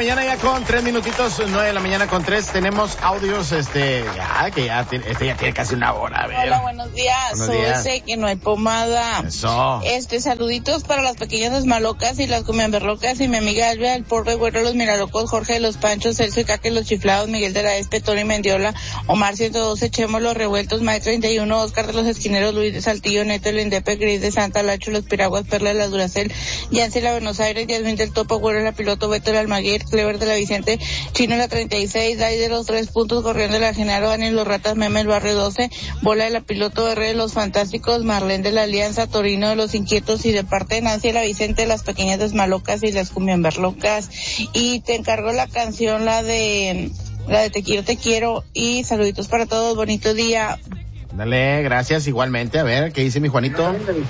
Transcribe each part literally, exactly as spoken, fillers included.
mañana ya con tres minutitos, nueve de la mañana con tres, tenemos audios, este, ya, que ya, tiene, este ya tiene casi una hora, a ver. Hola, buenos días, buenos soy días. ese que no hay pomada. Eso. Este, saluditos para las pequeñas malocas y las comianberlocas y mi amiga Alba, el pobre güero, los miralocos, Jorge de los Panchos, Celso y Caque, los chiflados, Miguel de la Espe, Tony Mendiola, Omar ciento doce, Chemo, los revueltos, Mike treinta y uno, Oscar de los Esquineros, Luis de Saltillo, Neto, el Indepe, Gris de Santa, Lacho, los Piraguas, Perla de la Duracel, Yancy la Buenos Aires, Yasmín del Topo, Güero la Piloto, Beto el Almaguer, Clever de la Vicente, Chino la treinta y seis, Dai de los tres puntos, Corriendo de la Genaro, Dani los Ratas, Meme el Barrio doce, Bola de la Piloto, R de los Fantásticos, Marlene de la Alianza, Torino de los Inquietos y de parte de Nancy la Vicente, las pequeñas desmalocas y las cumbianberlocas. Y te encargo la canción, la de la de Te quiero, te quiero y saluditos para todos, bonito día. Dale, gracias igualmente. A ver, ¿qué dice mi Juanito?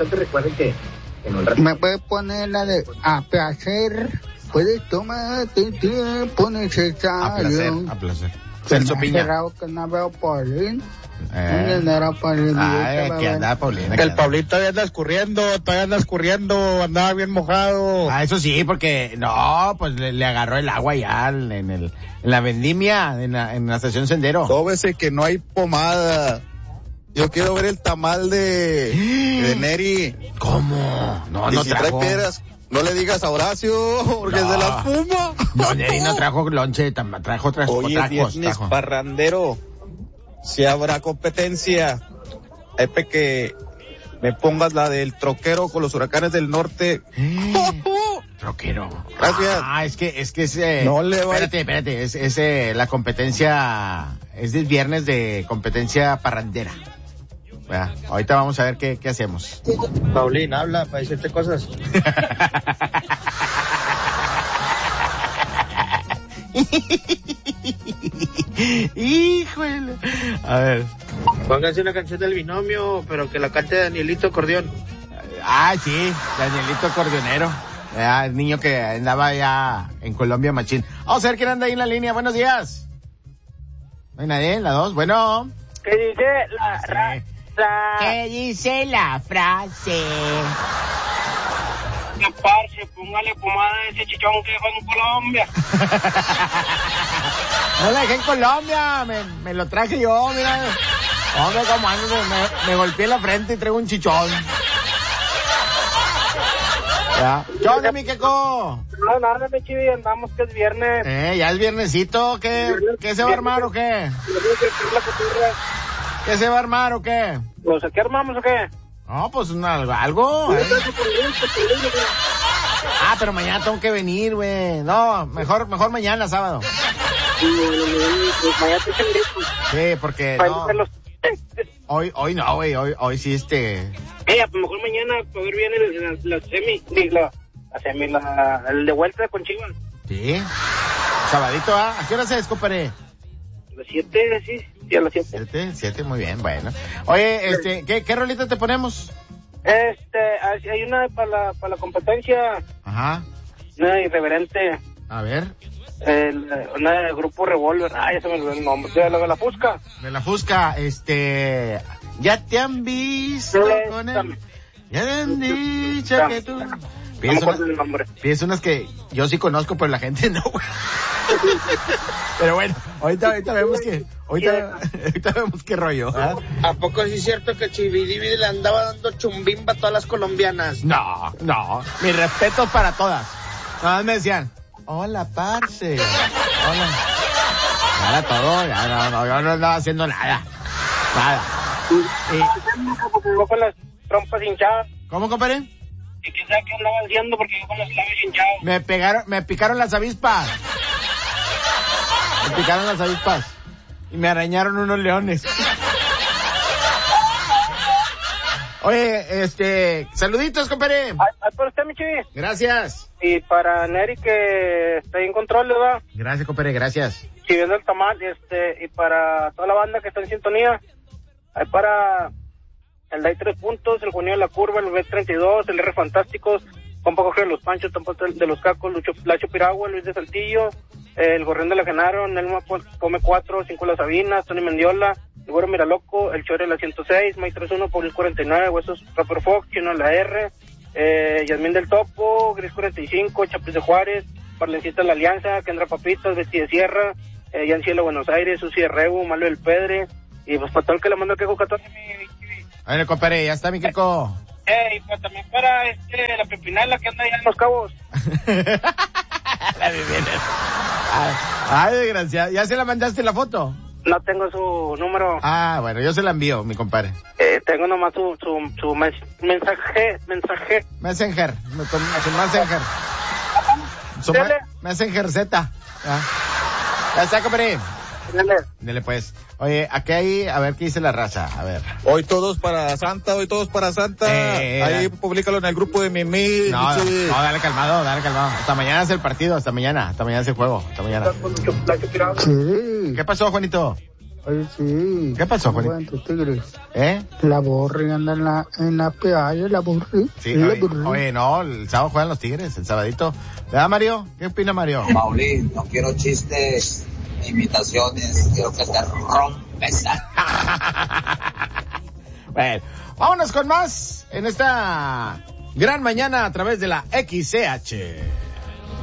Me puede poner la de a placer, puedes tomarte tiempo necesario. A placer, a placer. Celso Piña. Que no veo Paulín. Eh. Ay, que anda Paulina. Que el Pablito todavía anda escurriendo, todavía anda escurriendo, andaba bien mojado. Ah, eso sí, porque no, pues le, le agarró el agua ya en el, en la vendimia, en la, en la estación Sendero. Tóbese que no hay pomada. Yo quiero ver el tamal de, de Neri. ¿Cómo? No, y no si trajo. trae piedras, no le digas a Horacio, porque No. se las fuma. No, Neri no trajo lonche, tam- trajo otras Oye, tacos. viernes trajo. parrandero, si habrá competencia, Epe, que me pongas la del troquero con los huracanes del norte. Troquero. Gracias. Ah, es que, es que ese. No le va- Espérate, espérate, es, ese, la competencia, es del viernes de competencia parrandera. ¿Verdad? Ahorita vamos a ver qué, qué hacemos. Paulín, habla para decirte cosas. Híjole. A ver. Pónganse una canción del binomio, pero que la cante Danielito Acordeón. Ah, sí, Danielito Cordionero. Ya, el niño que andaba ya en Colombia machín. Vamos a ver quién anda ahí en la línea. Buenos días. ¿No hay nadie? La dos. Bueno. ¿Qué dice la raza? ¿Qué dice la frase? Parce, póngale pomada a ese chichón que dejó en Colombia. No la dejé en Colombia, me, me lo traje yo, mira. Hombre, como ando, me, me golpeé la frente y traigo un chichón. ¿Ya? ¿Qué onda, mi Keko? No, nada, mi chivi, andamos que es viernes. Eh, ya es viernesito, ¿qué, ¿qué se va a armar o qué? ¿Qué se va a armar o qué? ¿Los qué armamos o qué? No, pues una, algo. ¿eh? Ah, pero mañana tengo que venir, güey. No, mejor, mejor mañana, sábado. Sí, porque no. Hoy, hoy no, güey, hoy, hoy sí este. Eh, pues mejor mañana para ver bien el, la, la semi, la, la semi, la, el de vuelta con Chivas. Sí. Sabadito, ¿ah? ¿A qué hora se descomparé? A las siete, sí, sí, a las siete. Siete, siete, muy bien, bueno. Oye, este, ¿qué, qué rolita te ponemos? Este, hay una para la, para la competencia. Ajá. Una irreverente. A ver. El, una del grupo Revolver. Ah, ya se me olvidó el nombre. De la, de la Fusca. De la Fusca, este. Ya te han visto Sí, con él. también. Ya te han dicho Tam- que tú. No me Pides acuerdo una- el nombre. pides unas que yo sí conozco, pero la gente no, güey. Pero bueno, ahorita, ahorita vemos que. Ahorita, ahorita vemos qué rollo. ¿Ah? ¿A poco sí es cierto que Chividivi le andaba dando chumbimba a todas las colombianas? No, no. Mis respetos para todas. Nada más me decían, hola, parce. Hola. Nada, todo. Ya no, no, yo no andaba haciendo nada. Nada. Y- Yo con las trompas hinchadas. ¿Cómo, compadre? Y quién sabe qué andaba haciendo porque yo con los labios hinchados. Me pegaron, me picaron las avispas. Me picaron las avispas. Y me arañaron unos leones. Oye, este, saluditos, compadre. Ay, ay, para usted, mi chivi. Gracias. Y para Neri, que está ahí en control, ¿verdad? Gracias, compadre, gracias. Chiviendo el tamal, este, y para toda la banda que está en sintonía. Hay para el Day tres puntos, el Juvenil de la Curva, el B treinta y dos, el R Fantásticos, compa Jorge de los Panchos, tampoco de los Cacos, Lucho, Lacho Piragua, Luis de Saltillo, el Gorrión de la Genaro, Nelma Come cuatro, Cinco Las Sabinas, Tony Mendiola, el Güero Miraloco, el Chore de la ciento seis, Mike treinta y uno, Paulín cuarenta y nueve, Huesos Rapper Fox, Chino de la R, eh, Yasmín del Topo, Gris cuarenta y cinco, Chapis de Juárez, para la de la Alianza, Kendra Papitas, Betty de Sierra, eh, Jan Cielo Buenos Aires, Susi de Rebo, Malo del Pedre, y pues para todo el que le mando el Quejo catorce, mi... A ver, compadre, ya está mi Kiko. Eh, y pues también para este, la Pepinala que anda allá en Los Cabos. La ay, ay, desgraciado. ¿Ya se la mandaste la foto? No tengo su número. Ah, bueno, yo se la envío, mi compadre. Eh, tengo nomás su, su, su mes, mensaje, mensaje. Messenger, su Messenger. Su Dele. ma- Messenger Z. Ya, ya está, compadre. Dale. Dele pues. Oye, aquí hay, a ver qué dice la raza, a ver. Hoy todos para Santa, hoy todos para Santa. Eh, Ahí eh, públicalo en el grupo de Mimi. No, no, Michi. no, dale calmado, dale calmado. Hasta mañana es el partido, hasta mañana, hasta mañana es el juego, hasta mañana. Sí. ¿Qué pasó, Juanito? Oye, sí. ¿Qué pasó, Juanito? Aguanta, tigres. ¿Eh? La Borri anda en la, en la playa, la Borri. Sí, la oye, Borri. oye, no, el sábado juegan los Tigres, el sabadito. ¿Verdad, Mario? ¿Qué opina Mario? Maulín, no quiero chistes, imitaciones, quiero que te rompes. Bueno, vámonos con más en esta gran mañana a través de la X C H.